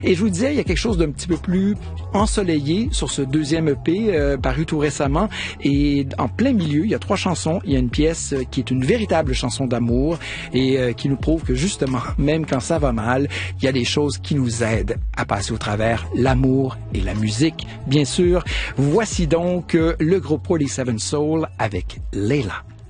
Et je vous disais, il y a quelque chose d'un petit peu plus ensoleillé sur ce deuxième EP paru tout récemment. Et en plein milieu, il y a 3 chansons. Il y a une pièce qui est une véritable chanson d'amour et qui nous prouve que justement, même quand ça va mal, il y a des choses qui nous aident à passer au travers l'amour et la musique. Bien sûr, voici donc le groupe 47 Soul avec Layla.